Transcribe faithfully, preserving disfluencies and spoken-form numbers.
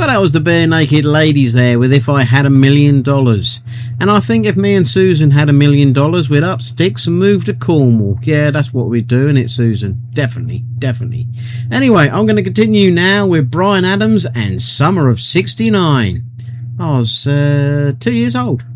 Well, that was the Bare Naked Ladies there with If I Had a Million Dollars. And I think if me and Susan had a million dollars, we'd up sticks and move to Cornwall. Yeah, that's what we'd do, innit, Susan? Definitely, definitely. Anyway, I'm going to continue now with Bryan Adams and Summer of sixty-nine. I was uh, two years old.